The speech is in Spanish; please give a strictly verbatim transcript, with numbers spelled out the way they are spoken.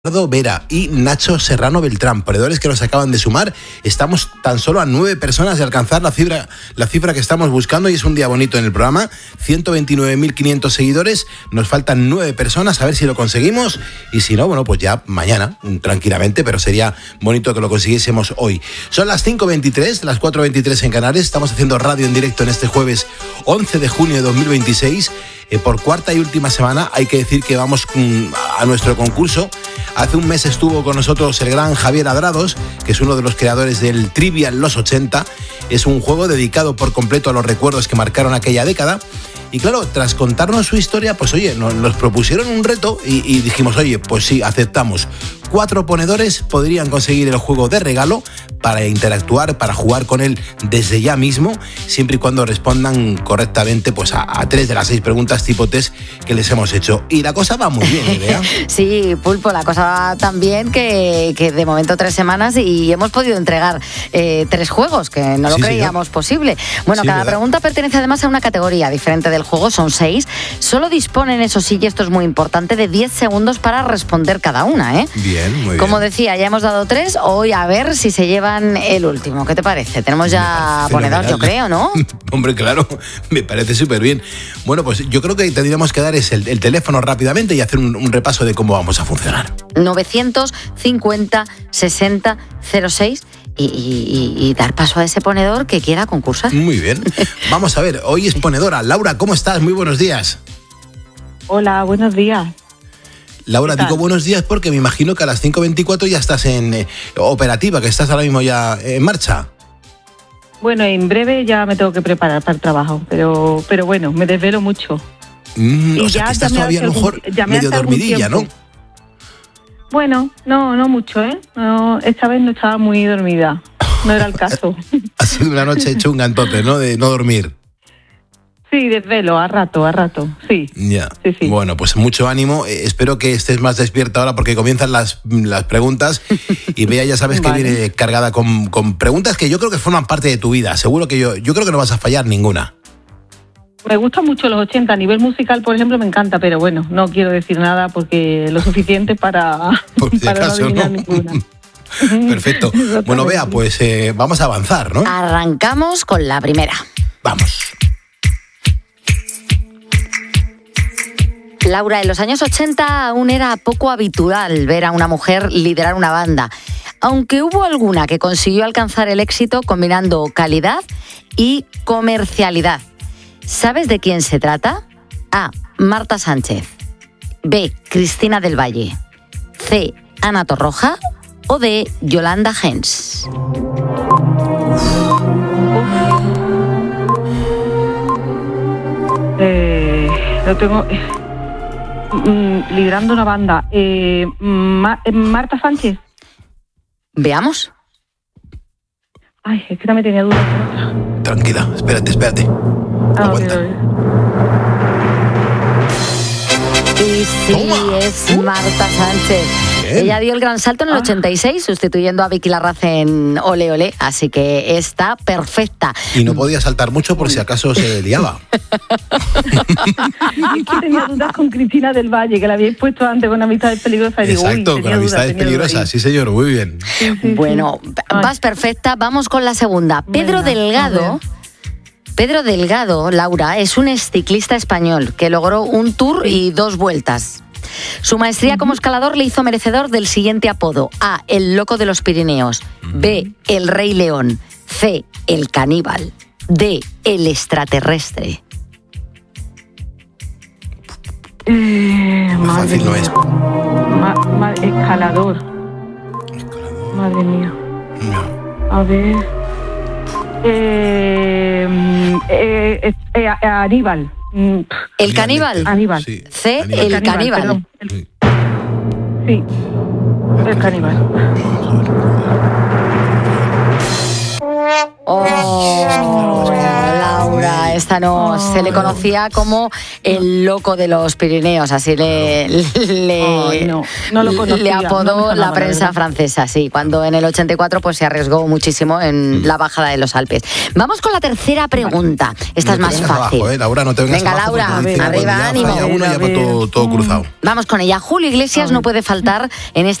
Vera y Nacho Serrano Beltrán, ponedores que nos acaban de sumar. Estamos tan solo a nueve personas de alcanzar la cifra, la cifra que estamos buscando, y es un día bonito en el programa. ciento veintinueve mil quinientos seguidores, nos faltan nueve personas, a ver si lo conseguimos, y si no, bueno, pues ya mañana, tranquilamente, pero sería bonito que lo consiguiésemos hoy. Son las cinco veintitrés, las cuatro veintitrés en Canarias, estamos haciendo radio en directo en este jueves once de junio de dos mil veintiséis. Eh, por cuarta y última semana hay que decir que vamos mm, a nuestro concurso. Hace un mes estuvo con nosotros el gran Javier Adrados, que es uno de los creadores del Trivial Los ochenta. Es un juego dedicado por completo a los recuerdos que marcaron aquella década. Y claro, tras contarnos su historia, pues oye, nos, nos propusieron un reto y, y dijimos, oye, pues sí, aceptamos. Cuatro ponedores podrían conseguir el juego de regalo para interactuar, para jugar con él desde ya mismo, siempre y cuando respondan correctamente pues a, a tres de las seis preguntas tipo test que les hemos hecho. Y la cosa va muy bien, Idea. Sí, Pulpo, la cosa va tan bien que, que de momento tres semanas y hemos podido entregar eh, tres juegos, que no lo sí, creíamos señor. posible. Bueno, sí, cada ¿verdad? pregunta pertenece además a una categoría diferente del juego, son seis. Solo disponen, eso sí, y esto es muy importante, de diez segundos para responder cada una, ¿eh? Bien, muy bien. Como decía, ya hemos dado tres, hoy a ver si se llevan el último. ¿Qué te parece? Tenemos ya ponedor, yo creo, ¿no? Hombre, claro, me parece súper bien. Bueno, pues yo creo que tendríamos que dar es el, el teléfono rápidamente y hacer un, un repaso de cómo vamos a funcionar. novecientos cincuenta sesenta cero seis y, y, y dar paso a ese ponedor que quiera concursar. Muy bien. Vamos a ver, hoy es ponedora. Laura, ¿cómo estás? Muy buenos días. Hola, buenos días. Laura, digo buenos días porque me imagino que a las cinco veinticuatro ya estás en eh, operativa, que estás ahora mismo ya en marcha. Bueno, en breve ya me tengo que preparar para el trabajo, pero, pero bueno, me desvelo mucho. Mm, o sea, que estás todavía a lo mejor medio dormidilla, ¿no? Bueno, no, no mucho, ¿eh? No, esta vez no estaba muy dormida, no era el caso. Ha sido una noche chunga entonces, ¿no? De no dormir. Sí, desvelo, a rato, a rato, sí. Ya, sí, sí. Bueno, pues mucho ánimo. Eh, espero que estés más despierta ahora porque comienzan las, las preguntas y Bea, ya sabes vale. que viene cargada con, con preguntas que yo creo que forman parte de tu vida. Seguro que yo, yo creo que no vas a fallar ninguna. Me gustan mucho los ochenta, a nivel musical, por ejemplo, me encanta, pero bueno, no quiero decir nada porque lo suficiente para, por si para acaso, no adivinar ¿no? ninguna. Perfecto. Bueno, Bea, pues eh, vamos a avanzar, ¿no? Arrancamos con la primera. Vamos. Laura, en los años ochenta aún era poco habitual ver a una mujer liderar una banda, aunque hubo alguna que consiguió alcanzar el éxito combinando calidad y comercialidad. ¿Sabes de quién se trata? A. Marta Sánchez. B. Cristina del Valle. C. Ana Torroja. O D. Yolanda Gens. Eh, lo tengo... Mm, liderando una banda. Eh, Ma- Marta Sánchez. Veamos. Ay, es que no me tenía dudas. Tranquila, espérate, espérate. Ah, Aguanta. okay, okay. Y sí, Toma. es Marta Sánchez. Bien. Ella dio el gran salto en el ochenta y seis, sustituyendo a Vicky Larraz en Ole Ole, así que está perfecta. Y no podía saltar mucho por si acaso se liaba. Es que tenía dudas con Cristina del Valle, que la habíais puesto antes con Amistades Peligrosas. Y digo, exacto, uy, con Amistades Peligrosas, sí señor, muy bien. Sí, sí, sí. Bueno, vas perfecta, vamos con la segunda. Pedro Venga, Delgado... Pedro Delgado, Laura, es un ciclista español que logró un tour y dos vueltas. Su maestría uh-huh. como escalador le hizo merecedor del siguiente apodo: A. El Loco de los Pirineos. Uh-huh. B. El Rey León. C. El Caníbal. D. El Extraterrestre. Eh, Muy fácil no es. Ma- ma- escalador. Escalador. Madre mía. No. A ver... Eh, eh, eh, eh, Aníbal. ¿El Caníbal? Aníbal. Sí. C. Aníbal. El Caníbal. Perdón. El... Sí. El Caníbal. Oh, Laura, esta no, Oh. se le conocía como el loco de los Pirineos, así le, le, Ay, no, no lo conocía, le no me apodó sonaba, la la prensa verdad. francesa, sí, cuando en el ochenta y cuatro pues se arriesgó muchísimo en la bajada de los Alpes. Vamos con la tercera pregunta. Esta No es te más vengas fácil. abajo, ¿eh? Laura, no te vengas Venga, abajo, Laura, porque dicen que arriba, cuando ya ánimo. falla uno, ya va todo, todo cruzado. Vamos con ella. Julio Iglesias no puede faltar en este